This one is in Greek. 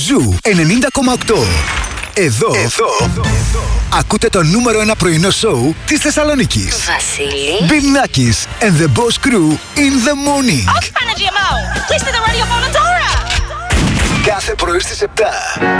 Ζου 90,8. Εδώ ακούτε το νούμερο 1 πρωινό σοου της Θεσσαλονίκης. Βασίλη. Bill Nackis and the Boss Crew in the morning. Όχι, Παναγία μου! Κλείστε το ραδιοφώνο τώρα! Κάθε πρωί στις 7.